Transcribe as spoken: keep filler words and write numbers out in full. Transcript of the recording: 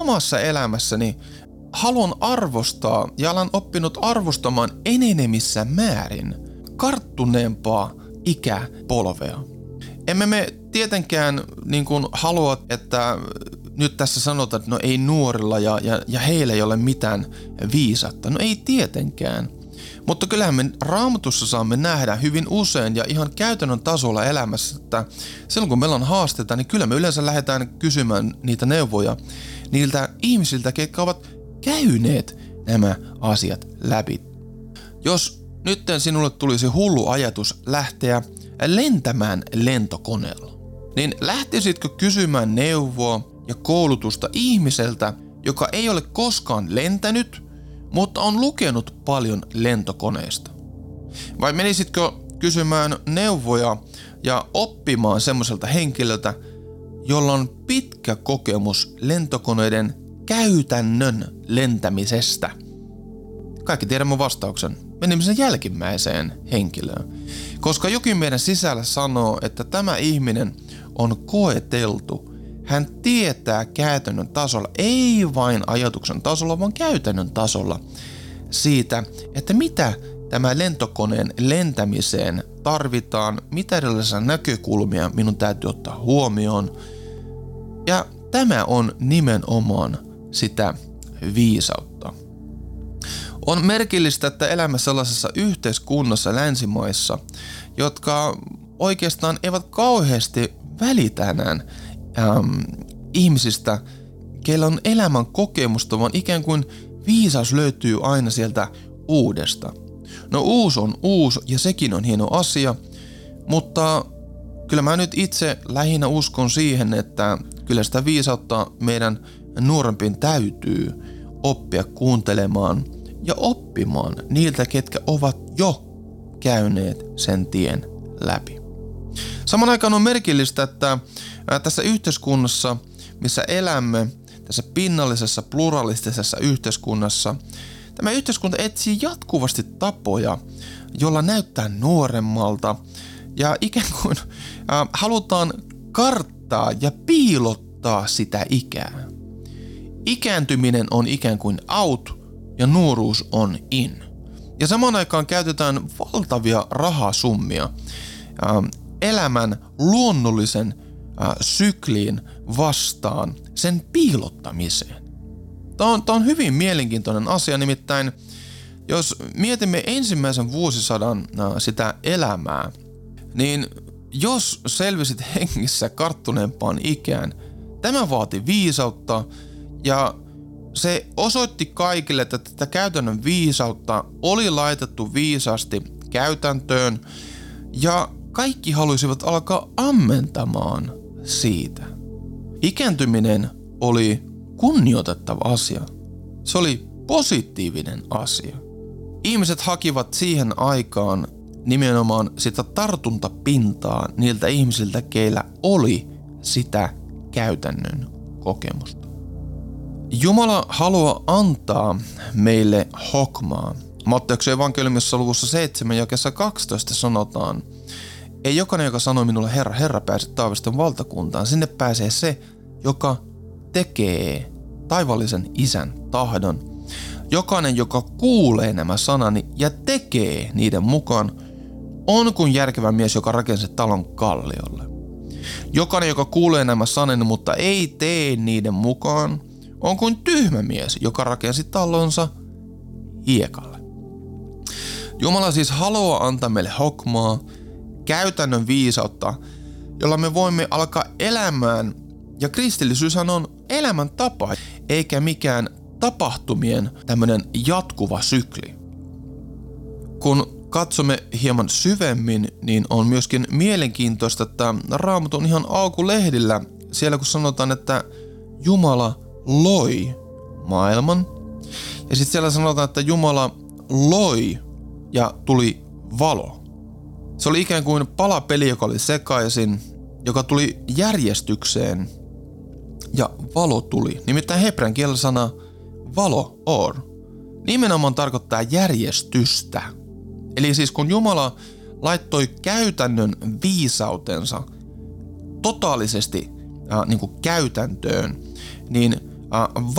omassa elämässäni haluan arvostaa ja olen oppinut arvostamaan enenevissä määrin karttuneempaa ikäpolvea. Emme me tietenkään niin kuin halua, että nyt tässä sanotaan, että no ei nuorilla ja, ja, ja heillä ei ole mitään viisautta. No ei tietenkään. Mutta kyllähän me Raamatussa saamme nähdä hyvin usein ja ihan käytännön tasolla elämässä, että silloin kun meillä on haasteita, niin kyllä me yleensä lähdetään kysymään niitä neuvoja niiltä ihmisiltä, ketkä ovat käyneet nämä asiat läpi. Jos nyt sinulle tulisi hullu ajatus lähteä lentämään lentokoneella, niin lähtisitkö kysymään neuvoa ja koulutusta ihmiseltä, joka ei ole koskaan lentänyt, mutta on lukenut paljon lentokoneista? Vai menisitkö kysymään neuvoja ja oppimaan semmoiselta henkilöltä, jolla on pitkä kokemus lentokoneiden käytännön lentämisestä? Kaikki tiedämme vastauksen. Menimme sen jälkimmäiseen henkilöön. Koska jokin meidän sisällä sanoo, että tämä ihminen on koeteltu. Hän tietää käytännön tasolla, ei vain ajatuksen tasolla, vaan käytännön tasolla siitä, että mitä tämä lentokoneen lentämiseen tarvitaan, mitä erilaisia näkökulmia minun täytyy ottaa huomioon. Ja tämä on nimenomaan sitä viisautta. On merkillistä, että elämme sellaisessa yhteiskunnassa länsimaissa, jotka oikeastaan eivät kauheasti välitä enää ähm, ihmisistä, keillä on elämän kokemusta, vaan ikään kuin viisaus löytyy aina sieltä uudesta. No uusi on uusi ja sekin on hieno asia, mutta kyllä mä nyt itse lähinnä uskon siihen, että kyllä sitä viisautta meidän nuorempien täytyy oppia kuuntelemaan ja oppimaan niiltä, ketkä ovat jo käyneet sen tien läpi. Saman aikaan on merkillistä, että tässä yhteiskunnassa, missä elämme, tässä pinnallisessa pluralistisessa yhteiskunnassa, tämä yhteiskunta etsii jatkuvasti tapoja, jolla näyttää nuoremmalta ja ikään kuin äh, halutaan karttaa ja piilottaa sitä ikää. Ikääntyminen on ikään kuin out ja nuoruus on in. Ja samaan aikaan käytetään valtavia rahasummia äh, elämän luonnollisen äh, sykliin vastaan sen piilottamiseen. Tämä on, tämä on hyvin mielenkiintoinen asia, nimittäin jos mietimme ensimmäisen vuosisadan äh, sitä elämää, niin jos selvisit hengissä karttuneempaan ikään, tämä vaati viisautta ja se osoitti kaikille, että tätä käytännön viisautta oli laitettu viisaasti käytäntöön ja kaikki halusivat alkaa ammentamaan siitä. Ikääntyminen oli kunnioitettava asia. Se oli positiivinen asia. Ihmiset hakivat siihen aikaan nimenomaan sitä tartuntapintaa niiltä ihmisiltä, keillä oli sitä käytännön kokemusta. Jumala haluaa antaa meille hokmaa. Matteuksen evankeliumissa luvussa seitsemän jakeessa kaksitoista sanotaan: ei jokainen, joka sanoo minulle Herra, Herra, pääse taivasten valtakuntaan. Sinne pääsee se, joka tekee taivaallisen Isän tahdon. Jokainen, joka kuulee nämä sanani ja tekee niiden mukaan, on kuin järkevä mies, joka rakensi talon kalliolle. Jokainen, joka kuulee nämä sanani, mutta ei tee niiden mukaan, on kuin tyhmä mies, joka rakensi talonsa hiekalle. Jumala siis haluaa antaa meille hokmaa, käytännön viisautta, jolla me voimme alkaa elämään. Ja kristillisyyshän on elämäntapa, eikä mikään tapahtumien tämmöinen jatkuva sykli. Kun katsomme hieman syvemmin, niin on myöskin mielenkiintoista, että Raamattu on ihan alkulehdillä siellä, kun sanotaan, että Jumala loi maailman. Ja sitten siellä sanotaan, että Jumala loi ja tuli valo. Se oli ikään kuin palapeli, joka oli sekaisin, joka tuli järjestykseen ja valo tuli. Nimittäin hebrean kielellä sana valo, or, nimenomaan tarkoittaa järjestystä. Eli siis kun Jumala laittoi käytännön viisautensa totaalisesti äh, niin kuin käytäntöön, niin äh,